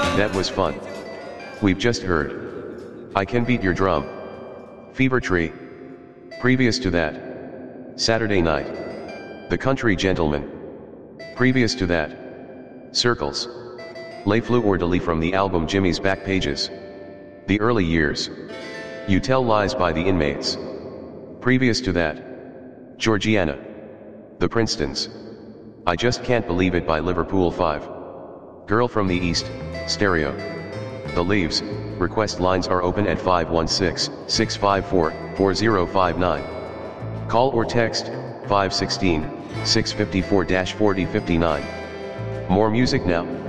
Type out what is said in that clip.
That was fun. We've just heard I Can Beat Your Drum, Fever Tree. Previous to that, Saturday Night, The Country Gentleman. Previous to that, Circles, Les Fleurs de Lis from the album Jimmy's Back Pages. The Early Years, You Tell Lies by the Inmates. Previous to that, Georgiana, The Princetons, I Just Can't Believe It by Liverpool 5. Girl from the East, Stereo. The Leaves. Request lines are open at 516-654-4059. Call or text 516-654-4059. More music now.